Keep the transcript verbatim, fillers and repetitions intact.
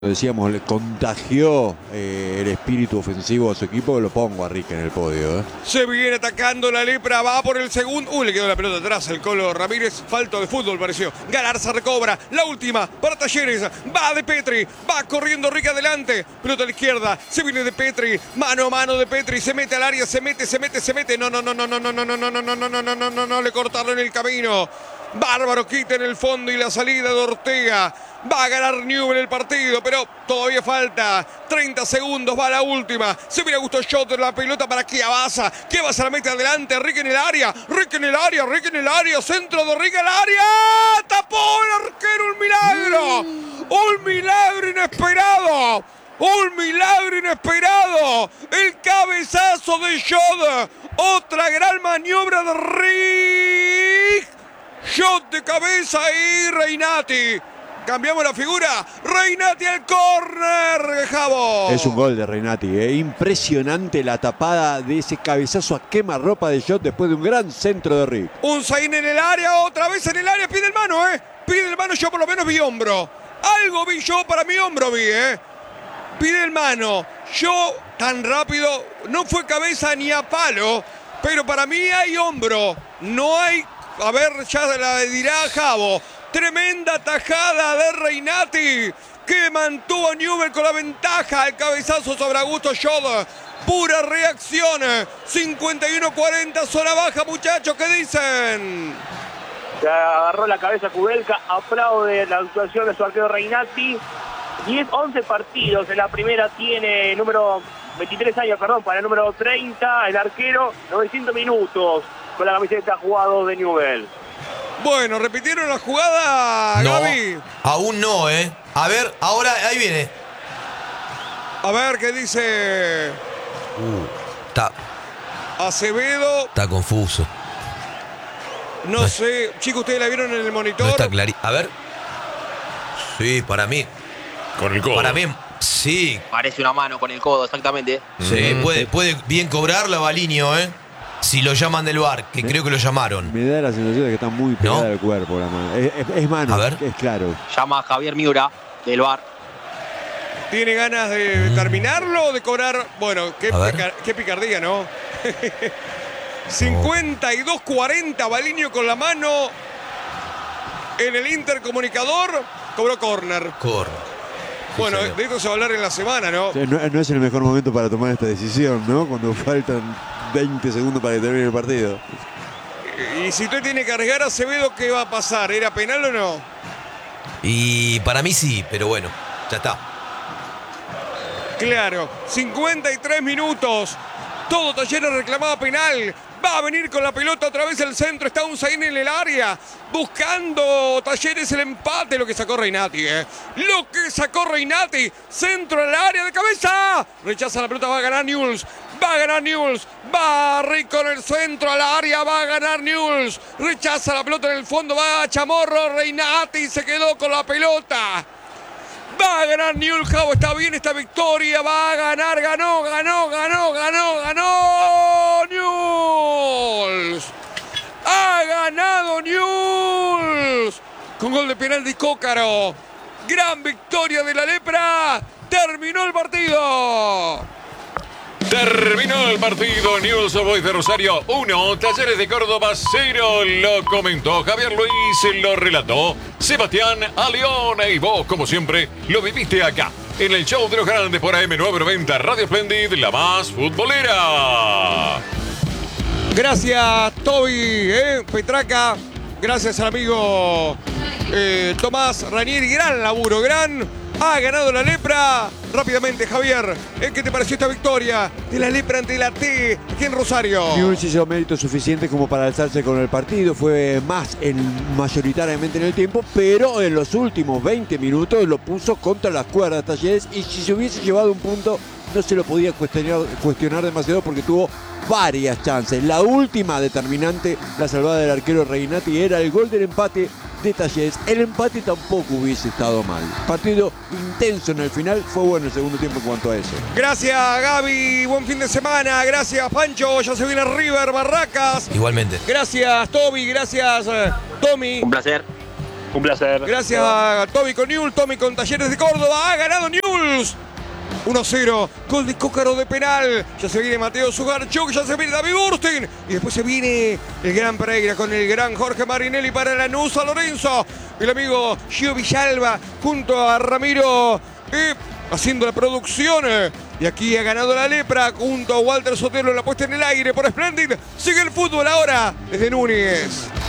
Decíamos, le contagió eh, el espíritu ofensivo a su equipo. Lo pongo a Rique en el podio. ¿eh? Se viene atacando la Lepra, va por el segundo. Uy, le quedó la pelota atrás el Colo Ramírez. Falto de fútbol pareció. Galarza recobra. La última para Talleres. Va de Petri. Va corriendo Rique adelante. Pelota a la izquierda. Se viene de Petri. Mano a mano de Petri. Se mete al área. Se mete, se mete, se mete. No, no, no, no, no, no, no, no, no, no, no, no, no, no, no, no. Le cortaron el camino. Bárbaro quita en el fondo y la salida de Ortega. Va a ganar Newell el partido, pero todavía falta treinta segundos, va la última. Se viene Augusto Schotter, la pelota para Chiavasa. Chiavasa la mete adelante, Rique en el área. Rique en el área, Rique en el área. Centro de Rique al área. Tapó el arquero, un milagro. Un milagro inesperado. Un milagro inesperado. El cabezazo de Schott. Otra gran maniobra de Rick. Shot de cabeza y Reinati. Cambiamos la figura. Reinati al córner, Javo. Es un gol de Reinati. ¿eh? Impresionante la tapada de ese cabezazo a quemarropa de Schott después de un gran centro de Rick. Un Zain en el área, otra vez en el área. Pide el mano, ¿eh? Pide el mano, yo por lo menos vi hombro. Algo vi yo, para mi hombro vi, ¿eh? Pide el mano. Yo, tan rápido, no fue cabeza ni a palo. Pero para mí hay hombro. No hay... A ver, ya la dirá Javo. Tremenda tajada de Reinati que mantuvo a Newell con la ventaja. El cabezazo sobre Augusto Schott. Pura reacción. cincuenta y uno cuarenta, zona baja, muchachos. ¿Qué dicen? Se agarró la cabeza Kudelka. Aplaude la actuación de su arquero Reinati. diez, once partidos. En la primera tiene número veintitrés años, perdón, para el número treinta. El arquero, novecientos minutos con la camiseta jugado de Newell. Bueno, ¿repitieron la jugada, no, Gaby? Aún no, ¿eh? A ver, ahora, ahí viene. A ver, ¿qué dice? Uh, está... Acevedo. Está confuso. No, no sé. Chicos, ¿ustedes la vieron en el monitor? No está claro. A ver. Sí, para mí. Con el codo. Para mí, sí. Parece una mano con el codo, exactamente. Sí, Mm. puede, puede bien cobrarla Baliño, ¿eh? Si lo llaman del V A R, que creo que lo llamaron. Me da la sensación de que está muy pegada ¿No? al cuerpo la mano. Es, es, es mano, A ver. es claro. Llama a Javier Miura del V A R. ¿Tiene ganas de terminarlo o de cobrar? Bueno, qué, A ver. picar- qué picardía, ¿no? cincuenta y dos cuarenta, Baliño con la mano en el intercomunicador. Cobró córner. Corre. Bueno, señor. de esto se va a hablar en la semana, ¿no? No, no es el mejor momento para tomar esta decisión, ¿no? Cuando faltan veinte segundos para que termine el partido. Y si usted tiene que arriesgar a Acevedo, ¿qué va a pasar? ¿Era penal o no? Y para mí sí, pero bueno, ya está. Claro, cincuenta y tres minutos. Todo Talleres reclamaba penal. Va a venir con la pelota otra vez el centro. Está un Zain en el área. Buscando Talleres el empate. Lo que sacó Reinati, ¿eh? Lo que sacó Reinati. Centro al área de cabeza. Rechaza la pelota. Va a ganar Newell's. Va a ganar Newell's. Va Rick con el centro al área. Va a ganar Newell's. Rechaza la pelota en el fondo. Va a Chamorro. Reinati se quedó con la pelota. Va a ganar Newell's, Javo, está bien esta victoria, va a ganar, ganó, ganó, ganó, ganó, ganó Newell's. Ha ganado Newell's con gol de penal de Cócaro. Gran victoria de la Lepra. Terminó el partido. Terminó el partido. Newell's Old Boys de Rosario uno, Talleres de Córdoba cero. Lo comentó Javier Luis, lo relató Sebastián Aleón. Y vos, como siempre, lo viviste acá, en el show de los grandes por A M novecientos noventa, Radio Splendid, la más futbolera. Gracias, Toby, eh, Petraca. Gracias al amigo eh, Tomás Ranieri. Gran laburo, gran. Ha ganado la Lepra. Rápidamente, Javier, ¿eh? ¿Qué te pareció esta victoria de la Lepra ante la T aquí en Rosario? Newell's hizo méritos suficientes como para alzarse con el partido. Fue más en, mayoritariamente en el tiempo, pero en los últimos veinte minutos lo puso contra las cuerdas Talleres. Y si se hubiese llevado un punto, no se lo podía cuestionar, cuestionar demasiado porque tuvo varias chances. La última determinante, la salvada del arquero Reinati, era el gol del empate de Talleres. El empate tampoco hubiese estado mal. Partido intenso en el final. Fue bueno el segundo tiempo en cuanto a eso. Gracias, Gaby. Buen fin de semana. Gracias, Pancho. Ya se viene River Barracas. Igualmente. Gracias, Toby. Gracias, eh, Tommy. Un placer. Un placer. Gracias a Tommy con Newell's, Tommy con Talleres de Córdoba. Ha ganado Newell's. uno cero, gol de Cócaro de penal. Ya se viene Mateo Sugarchuk, ya se viene David Burstin. Y después se viene el gran Pereira con el gran Jorge Marinelli para Lanús a Lorenzo. El amigo Gio Villalba junto a Ramiro eh, haciendo la producción. Y aquí ha ganado la Lepra junto a Walter Sotelo en la puesta en el aire por Splendid. Sigue el fútbol ahora desde Núñez.